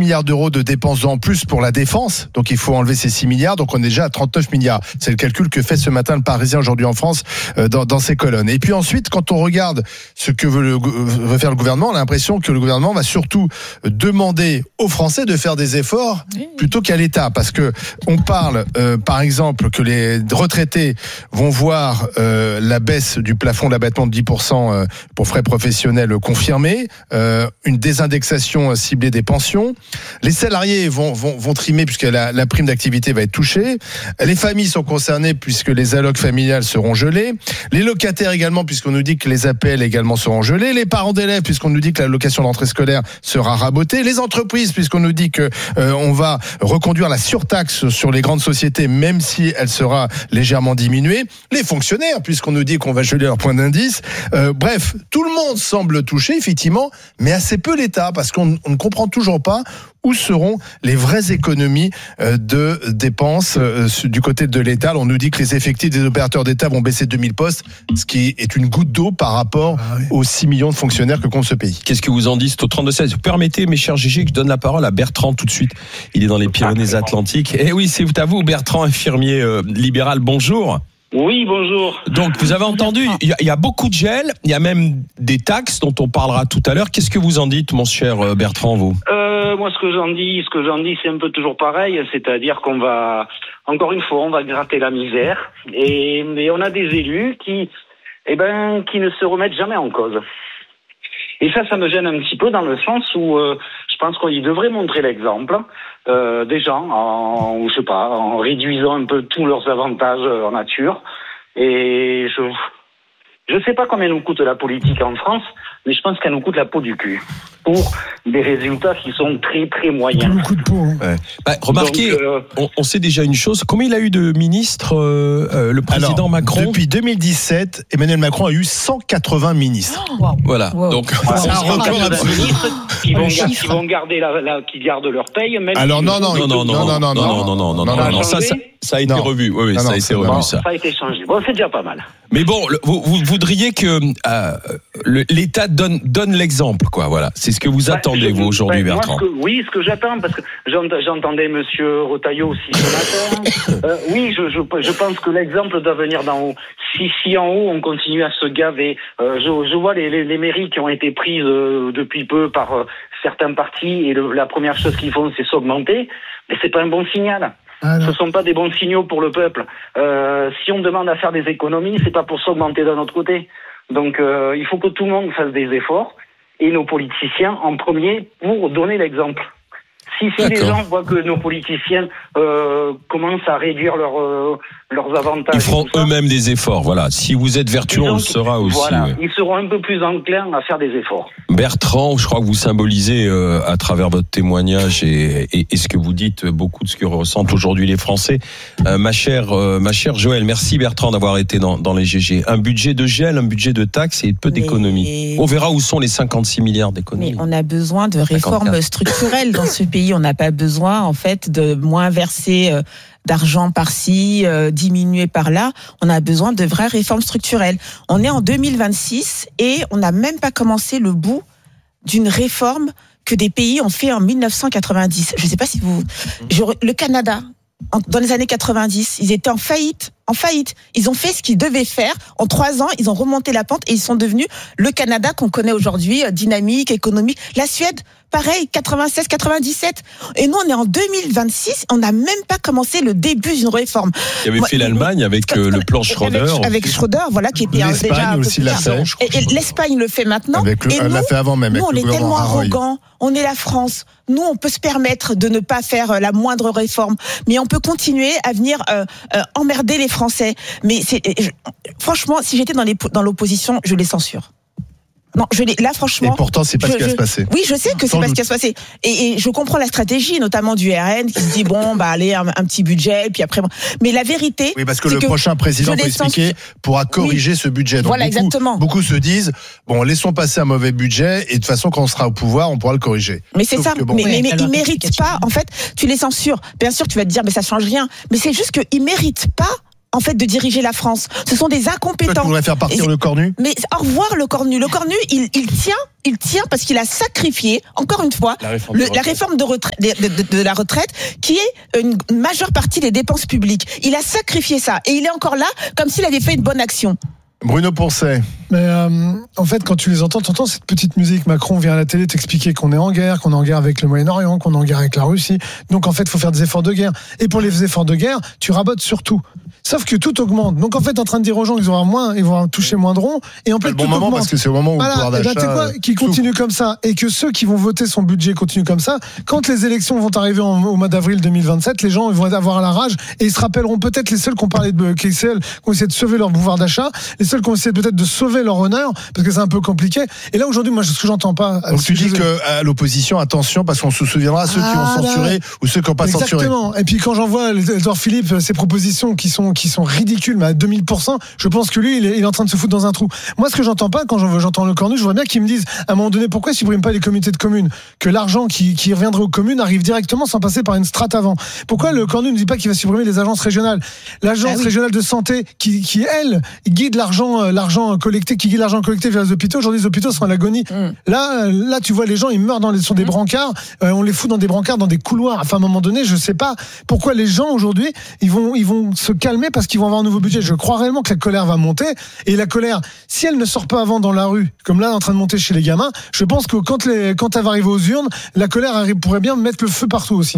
milliards d'euros de dépenses en plus pour la défense. Donc il faut enlever ces 6 milliards. Donc on est déjà à 39 milliards. C'est le calcul que fait ce matin le Parisien aujourd'hui en France dans ses colonnes. Et puis ensuite, quand on regarde ce que veut faire le gouvernement, on a l'impression que le gouvernement va surtout demander aux Français de faire des efforts plutôt qu'à l'État. Parce que on parle, par exemple, que les retraités vont voir la baisse du plafond d'abattement de 10% pour frais professionnels confirmée, une désindexation ciblée des pensions. Les salariés vont trimer puisque la prime d'activité va être touchée. Les familles sont concernées puisque les allocs familiales seront gelés. Les locataires également puisqu'on nous dit que les APL également seront gelés. Les parents d'élèves puisqu'on nous dit que la location d'entrée scolaire sera rabotée. Les entreprises puisqu'on nous dit que on va reconduire la surtaxe sur les grandes sociétés même si elle sera légèrement diminuée. Les fonctionnaires puisqu'on nous dit qu'on va geler leur point d'indice. Bref, tout le monde semble touché effectivement, mais assez peu l'État parce qu'on ne comprend toujours pas où seront les vraies économies de dépenses du côté de l'État. Alors, on nous dit que les effectifs des opérateurs d'État vont baisser de 2000 postes, ce qui est une goutte d'eau par rapport aux 6 millions de fonctionnaires que compte ce pays. Qu'est-ce que vous en dites au 32-16 ? Vous permettez, mes chers Gégé, que je donne la parole à Bertrand tout de suite. Il est dans les Pyrénées-Atlantiques. Et oui, c'est à vous, Bertrand, infirmier libéral. Bonjour. Oui, bonjour. Donc, vous avez entendu, il y a beaucoup de gel, il y a même des taxes dont on parlera tout à l'heure. Qu'est-ce que vous en dites, mon cher Bertrand, vous ? Moi, ce que j'en dis, c'est un peu toujours pareil, c'est-à-dire qu'on va, encore une fois, on va gratter la misère, et on a des élus qui ne se remettent jamais en cause. Et ça me gêne un petit peu dans le sens où je pense qu'ils devraient montrer l'exemple des gens en réduisant un peu tous leurs avantages en nature. Et je sais pas combien nous coûte la politique en France, mais je pense qu'elle nous coûte la peau du cul pour des résultats qui sont très très moyens. Beaucoup de peau. Hein. Ouais. Remarquez, on sait déjà une chose. Combien il a eu de ministres, le président Macron ? Depuis 2017, Emmanuel Macron a eu 180 ministres. Voilà. Wow. Donc, c'est un record absolu. Ministres qui vont garder qui gardent leur paye. Même Alors non, ça a été revu. Oui, ça a été revu. Ça a été changé. Bon, c'est déjà pas mal. Mais bon, vous voudriez que l'État donne l'exemple, quoi. Voilà. C'est ce que vous attendez, vous, aujourd'hui, Bertrand. Ce que j'attends, parce que j'entendais Monsieur Retailleau aussi ce matin. Oui, je pense que l'exemple doit venir d'en haut. Si en haut, on continue à se gaver, je vois les mairies qui ont été prises depuis peu par certains partis, et la première chose qu'ils font, c'est s'augmenter. Mais c'est pas un bon signal. Ce sont pas des bons signaux pour le peuple. Si on demande à faire des économies, c'est pas pour s'augmenter d'un autre côté. Donc, il faut que tout le monde fasse des efforts, et nos politiciens en premier, pour donner l'exemple. Si les gens voient que nos politiciens commencent à réduire leurs avantages, ils feront eux-mêmes des efforts. Voilà. Si vous êtes vertueux, on le sera aussi. Voilà. Ils seront un peu plus enclins à faire des efforts. Bertrand, je crois que vous symbolisez à travers votre témoignage et ce que vous dites beaucoup de ce que ressentent aujourd'hui les Français. Ma chère Joëlle, merci Bertrand d'avoir été dans les GG. Un budget de gel, un budget de taxes et peu d'économies. On verra où sont les 56 milliards d'économies. Mais on a besoin de réformes structurelles dans ce pays. On n'a pas besoin, en fait, de moins verser d'argent par-ci, diminuer par-là. On a besoin de vraies réformes structurelles. On est en 2026 et on n'a même pas commencé le bout d'une réforme que des pays ont fait en 1990. Je ne sais pas si le Canada, dans les années 90, ils étaient en faillite. Ils ont fait ce qu'ils devaient faire. En 3 ans, ils ont remonté la pente et ils sont devenus le Canada qu'on connaît aujourd'hui, dynamique, économique. La Suède, pareil, 96, 97. Et nous, on est en 2026. On n'a même pas commencé le début d'une réforme. Il y avait fait l'Allemagne avec le plan Schröder. Avec Schröder, voilà, qui était déjà aussi l'a fait. Et l'Espagne le fait maintenant. Elle l'a fait avant même. Nous, on est tellement arrogants. On est la France. Nous, on peut se permettre de ne pas faire la moindre réforme, mais on peut continuer à venir emmerder les Français. Mais franchement, si j'étais dans l'opposition, je les censure. Non, là franchement. Et pourtant, c'est pas ce qui va se passer. Oui, je sais que c'est pas ce qui va se passer. Et je comprends la stratégie, notamment du RN, qui se dit allez, un petit budget, puis après. Mais la vérité. Oui, parce que le prochain président, faut expliquer, pourra corriger ce budget. Donc voilà, exactement. Beaucoup se disent, laissons passer un mauvais budget, et de toute façon, quand on sera au pouvoir, on pourra le corriger. Mais c'est ça. Mais ils méritent pas. En fait, tu les censures. Bien sûr, tu vas te dire, mais ça change rien. Mais c'est juste qu'ils méritent pas en fait, de diriger la France. Ce sont des incompétents. Tu voudrais faire partir le Cornu? Mais au revoir le Cornu. Le Cornu, il tient parce qu'il a sacrifié, encore une fois, la réforme de la retraite, qui est une majeure partie des dépenses publiques. Il a sacrifié ça. Et il est encore là, comme s'il avait fait une bonne action. Bruno Poncet. Mais en fait, quand tu les entends, t'entends cette petite musique. Macron vient à la télé t'expliquer qu'on est en guerre avec le Moyen-Orient, qu'on est en guerre avec la Russie. Donc en fait, il faut faire des efforts de guerre. Et pour les efforts de guerre, tu rabotes sur tout. Sauf que tout augmente. Donc en fait, en train de dire aux gens qu'ils vont toucher moins de ronds. Et en fait, tout augmente. Parce que c'est au moment où le pouvoir d'achat. Tu sais quoi, qui continue comme ça, et que ceux qui vont voter son budget continuent comme ça. Quand les élections vont arriver au mois d'avril 2027, les gens vont avoir la rage et ils se rappelleront peut-être les seuls qui ont essayé de sauver leur pouvoir d'achat, les seuls qui ont essayé peut-être de sauver leur honneur, parce que c'est un peu compliqué. Et là aujourd'hui, moi, ce que j'entends pas. Donc tu dis qu'à l'opposition, attention, parce qu'on se souviendra ceux qui ont censuré ou ceux qui n'ont pas censuré. Exactement. Et puis quand j'en vois Édouard Philippe, ses propositions qui sont ridicules, mais à 2000%, je pense que lui, il est en train de se foutre dans un trou. Moi, ce que j'entends pas quand j'entends le Cornu, je voudrais bien qu'ils me disent à un moment donné pourquoi ils suppriment pas les communautés de communes, que l'argent qui reviendrait aux communes arrive directement sans passer par une strate avant. Pourquoi le Cornu ne dit pas qu'il va supprimer les agences régionales, l'agence régionale de santé qui elle guide l'argent collecté vers les hôpitaux. Aujourd'hui, les hôpitaux sont à l'agonie. Là, tu vois les gens, ils meurent sur des brancards, on les fout dans des brancards, dans des couloirs. Enfin, à un moment donné, je sais pas pourquoi les gens aujourd'hui, ils vont se calmer parce qu'ils vont avoir un nouveau budget. Je crois réellement que la colère va monter, et la colère, si elle ne sort pas avant dans la rue, comme là, en train de monter chez les gamins, je pense que quand elle va arriver aux urnes, la colère pourrait bien mettre le feu partout aussi.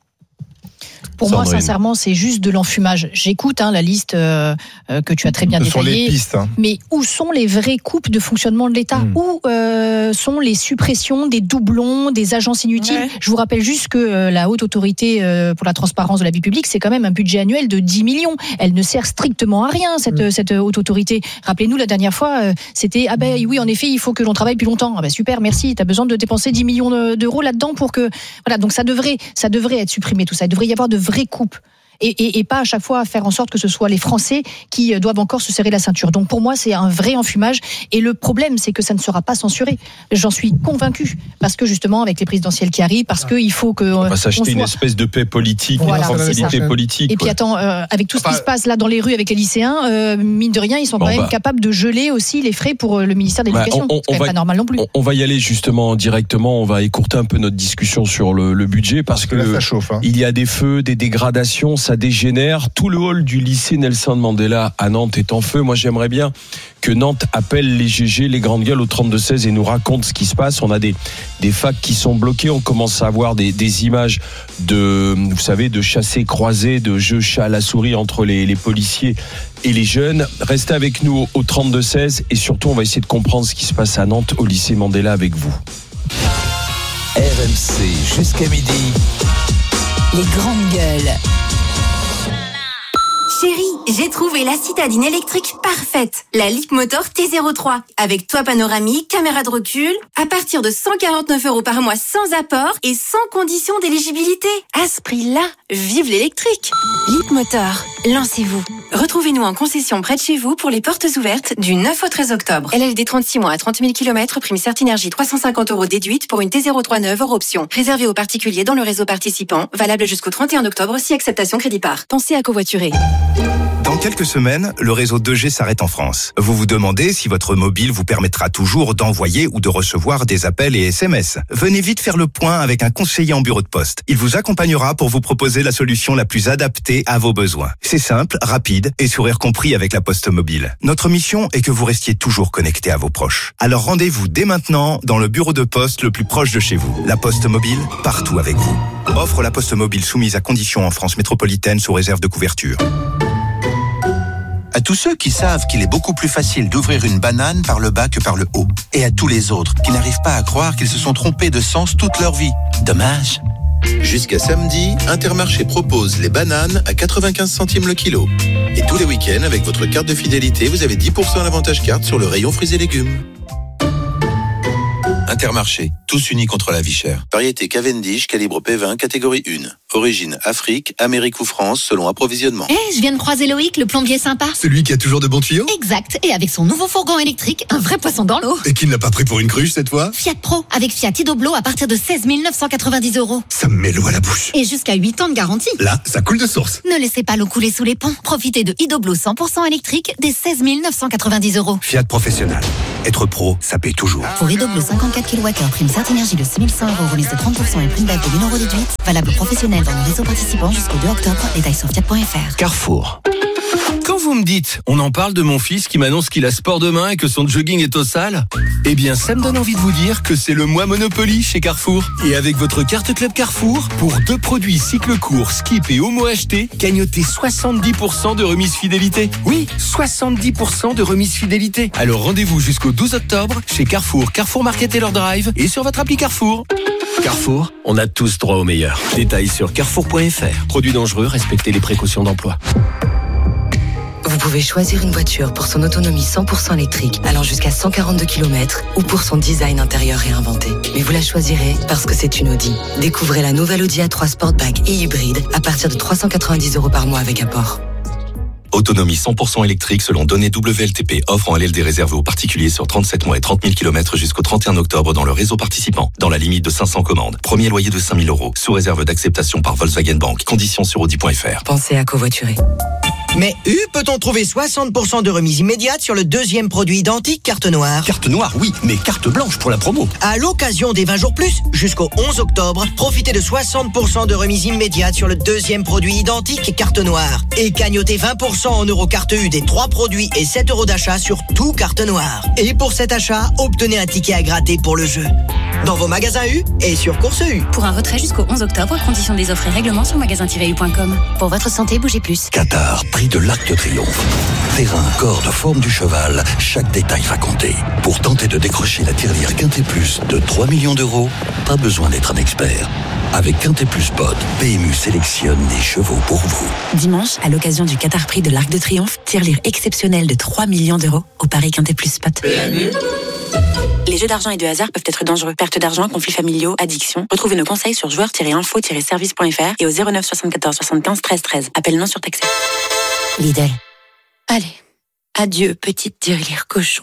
Pour moi, sincèrement, c'est juste de l'enfumage. J'écoute la liste que tu as très bien détaillée. Ce sont les pistes. Mais où sont les vraies coupes de fonctionnement de l'État ? Où sont les suppressions des doublons, des agences inutiles ? Je vous rappelle juste que la Haute Autorité pour la transparence de la vie publique, c'est quand même un budget annuel de 10 millions. Elle ne sert strictement à rien, cette Haute Autorité. Rappelez-nous, la dernière fois, c'était oui, en effet, il faut que l'on travaille plus longtemps. Super, merci. Tu as besoin de dépenser 10 millions d'euros là-dedans pour que... Voilà, donc ça devrait être supprimé, tout ça. Il devrait y avoir de vraies coupes. Et pas à chaque fois faire en sorte que ce soit les Français qui doivent encore se serrer la ceinture. Donc pour moi, c'est un vrai enfumage. Et le problème, c'est que ça ne sera pas censuré. J'en suis convaincu. Parce que justement, avec les présidentielles qui arrivent, parce qu'il faut que... On va s'acheter une espèce de paix politique, une tranquillité politique. Et puis attends, avec tout ce qui se passe là dans les rues avec les lycéens, mine de rien, ils sont quand même capables de geler aussi les frais pour le ministère de l'Éducation. C'est pas normal non plus. On va y aller justement directement. On va écourter un peu notre discussion sur le budget, parce que là, ça chauffe, il y a des feux, des dégradations, ça dégénère. Tout le hall du lycée Nelson Mandela à Nantes est en feu. Moi, j'aimerais bien que Nantes appelle les GG, les grandes gueules au 32-16 et nous raconte ce qui se passe. On a des facs qui sont bloqués. On commence à avoir des images vous savez, de chassés-croisés, de jeux chat à la souris entre les policiers et les jeunes. Restez avec nous au 32-16 et surtout, on va essayer de comprendre ce qui se passe à Nantes, au lycée Mandela avec vous. RMC jusqu'à midi. Les grandes gueules. Chérie, j'ai trouvé la citadine électrique parfaite. La Leapmotor T03. Avec toit panoramique, caméra de recul. À partir de 149 € par mois sans apport et sans condition d'éligibilité. À ce prix-là, vive l'électrique. Leapmotor, lancez-vous. Retrouvez-nous en concession près de chez vous pour les portes ouvertes du 9 au 13 octobre. LLD 36 mois à 30 000 km, prime Certinergie 350 € déduite pour une T03 neuve hors option. Réservée aux particuliers dans le réseau participant. Valable jusqu'au 31 octobre si acceptation crédit par. Pensez à covoiturer. Dans quelques semaines, le réseau 2G s'arrête en France. Vous vous demandez si votre mobile vous permettra toujours d'envoyer ou de recevoir des appels et SMS. Venez vite faire le point avec un conseiller en bureau de poste. Il vous accompagnera pour vous proposer la solution la plus adaptée à vos besoins. C'est simple, rapide et sourire compris avec la Poste Mobile. Notre mission est que vous restiez toujours connecté à vos proches. Alors rendez-vous dès maintenant dans le bureau de poste le plus proche de chez vous. La Poste Mobile, partout avec vous. Offre la Poste Mobile soumise à conditions en France métropolitaine sous réserve de couverture. À tous ceux qui savent qu'il est beaucoup plus facile d'ouvrir une banane par le bas que par le haut. Et à tous les autres qui n'arrivent pas à croire qu'ils se sont trompés de sens toute leur vie. Dommage. Jusqu'à samedi, Intermarché propose les bananes à 95 centimes le kilo. Et tous les week-ends, avec votre carte de fidélité, vous avez 10% à l'avantage carte sur le rayon fruits et légumes. Intermarché, tous unis contre la vie chère. Variété Cavendish, calibre P20, catégorie 1. Origine Afrique, Amérique ou France, selon approvisionnement. Je viens de croiser Loïc, le plombier sympa. Celui qui a toujours de bons tuyaux ? Exact. Et avec son nouveau fourgon électrique, un vrai poisson dans l'eau. Et qui ne l'a pas pris pour une cruche cette fois ? Fiat Pro, avec Fiat Idoblo à partir de 16 990 €. Ça me met l'eau à la bouche. Et jusqu'à 8 ans de garantie. Là, ça coule de source. Ne laissez pas l'eau couler sous les ponts. Profitez de Idoblo 100% électrique dès 16 990 €. Fiat Professionnel. Être pro, ça paye toujours. Pour Idoblo 54 kWh, prime Certinergie de 6 100 €, remise de 30% et prime d'aide de 1 € déduite. Valable professionnel dans nos réseaux participants jusqu'au 2 octobre. Détails sur fiat.fr. Carrefour. Quand vous me dites, on en parle de mon fils qui m'annonce qu'il a sport demain et que son jogging est au sale, eh bien ça me donne envie de vous dire que c'est le mois Monopoly chez Carrefour. Et avec votre carte Club Carrefour, pour 2 produits cycle court, Skip et Homo achetés, gagnotez 70% de remise fidélité. Oui, 70% de remise fidélité. Alors rendez-vous jusqu'au 12 octobre chez Carrefour, Carrefour Market et leur drive et sur votre appli Carrefour. Carrefour, on a tous droit au meilleur. Détails sur carrefour.fr. Produits dangereux, respectez les précautions d'emploi. Vous pouvez choisir une voiture pour son autonomie 100% électrique, allant jusqu'à 142 km, ou pour son design intérieur réinventé. Mais vous la choisirez parce que c'est une Audi. Découvrez la nouvelle Audi A3 Sportback et hybride à partir de 390 € par mois avec apport. Autonomie 100% électrique selon données WLTP. Offre en LLD réservé aux particuliers sur 37 mois et 30 000 km jusqu'au 31 octobre dans le réseau participant. Dans la limite de 500 commandes. Premier loyer de 5 000 €. Sous réserve d'acceptation par Volkswagen Bank. Conditions sur Audi.fr. Pensez à covoiturer. Mais peut-on trouver 60% de remise immédiate sur le deuxième produit identique carte noire ? Carte noire, oui, mais carte blanche pour la promo. À l'occasion des 20 jours plus, jusqu'au 11 octobre, profitez de 60% de remise immédiate sur le deuxième produit identique carte noire. Et cagnotez 20% en euros carte U des 3 produits et 7 € d'achat sur tout carte noire. Et pour cet achat, obtenez un ticket à gratter pour le jeu. Dans vos magasins U et sur Course U. Pour un retrait jusqu'au 11 octobre, conditions des offres et règlements sur magasin-u.com. Pour votre santé, bougez plus. Qatar, prix de l'Arc de Triomphe. Terrain, corde, forme du cheval, chaque détail va compter. Pour tenter de décrocher la tirelire Quintet Plus de 3 millions d'euros, pas besoin d'être un expert. Avec Quintet Plus Pod, PMU sélectionne des chevaux pour vous. Dimanche, à l'occasion du Qatar Prix de l'Arc de Triomphe, tirelire exceptionnelle de 3 millions d'euros au Paris Quintet Plus Spot. Les jeux d'argent et de hasard peuvent être dangereux. Perte d'argent, conflits familiaux, addiction. Retrouvez nos conseils sur joueurs-info-service.fr et au 09 74 75 13 13. Appel non surtaxé. Lidl. Allez, adieu petite tirelire cochon.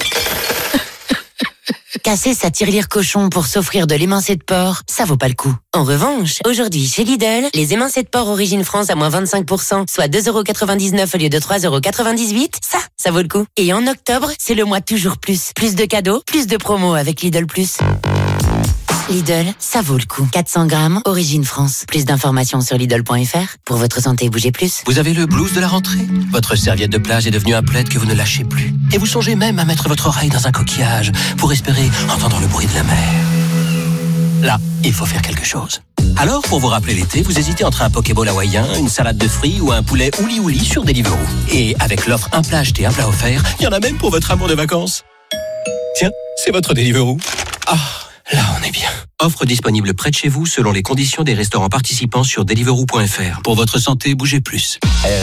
Casser sa tirelire cochon pour s'offrir de l'émincé de porc, ça vaut pas le coup. En revanche, aujourd'hui chez Lidl, les émincés de porc Origine France à moins 25%, soit 2,99 € au lieu de 3,98 €, ça vaut le coup. Et en octobre, c'est le mois toujours plus. Plus de cadeaux, plus de promos avec Lidl Plus. Lidl, ça vaut le coup. 400 grammes, Origine France. Plus d'informations sur Lidl.fr. Pour votre santé, bougez plus. Vous avez le blues de la rentrée ? Votre serviette de plage est devenue un plaid que vous ne lâchez plus. Et vous songez même à mettre votre oreille dans un coquillage pour espérer entendre le bruit de la mer. Là, il faut faire quelque chose. Alors, pour vous rappeler l'été, vous hésitez entre un Pokéball hawaïen, une salade de fruits ou un poulet ouli-ouli sur Deliveroo. Et avec l'offre un plat acheté, un plat offert, il y en a même pour votre amour de vacances. Tiens, c'est votre Deliveroo. Ah, là on est bien. Offre disponible près de chez vous selon les conditions des restaurants participants sur Deliveroo.fr. Pour votre santé, bougez plus.